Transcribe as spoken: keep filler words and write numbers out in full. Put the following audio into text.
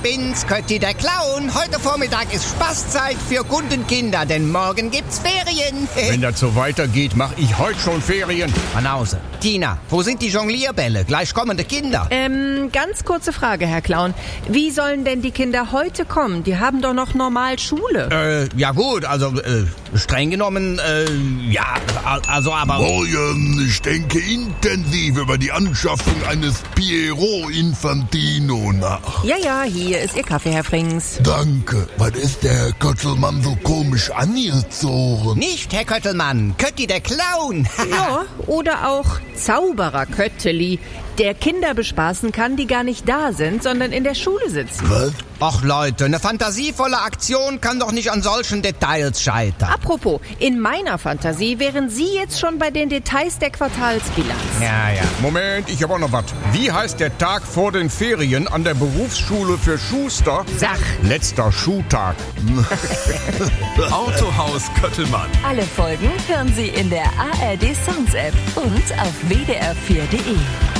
bin's, Kötti der Clown. Heute Vormittag ist Spaßzeit für Kundenkinder, denn morgen gibt's Ferien. Wenn das so weitergeht, mach ich heute schon Ferien. Banause. Tina, wo sind die Jonglierbälle? Gleich kommende Kinder. Ähm, ganz kurze Frage, Herr Clown. Wie sollen denn die Kinder heute kommen? Die haben doch noch normal Schule. Äh, ja gut, also äh, streng genommen, äh, ja, also aber... Morgen, ich denke intensiv über die Anschaffung eines Piero Infantino nach. Ja, ja, hier ist Ihr Kaffee, Herr Frings. Danke. Was ist der Herr Köttelmann so komisch angezogen? Nicht, Herr Köttelmann, Kötti der Clown. Ja, oder auch Zauberer Kötteli, der Kinder bespaßen kann, die gar nicht da sind, sondern in der Schule sitzen. Was? Och Leute, eine fantasievolle Aktion kann doch nicht an solchen Details scheitern. Apropos, in meiner Fantasie wären Sie jetzt schon bei den Details der Quartalsbilanz. Ja, ja. Moment, ich hab auch noch was. Wie heißt der Tag vor den Ferien an der Berufsschule für Schuster? Sach. Letzter Schuhtag. Autohaus Köttelmann. Alle Folgen hören Sie in der A R D Sounds App und auf w d r vier punkt d e.